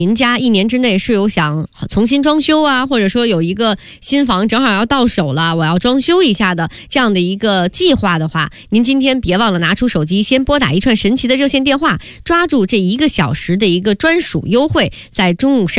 您家1年之内是有想重新装修啊，或者说有一个新房正好要到手了，我要装修一下的这样的一个计划的话，您今天别忘了拿出手机，先拨打一串神奇的热线电话，抓住这1个小时的一个专属优惠，在中午12